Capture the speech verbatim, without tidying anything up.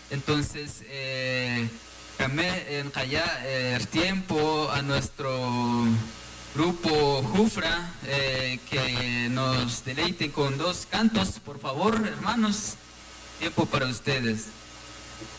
Entonces, eh, camé en Calla el tiempo a nuestro grupo Jufra, eh, que nos deleite con dos cantos, por favor, hermanos. Tiempo para ustedes.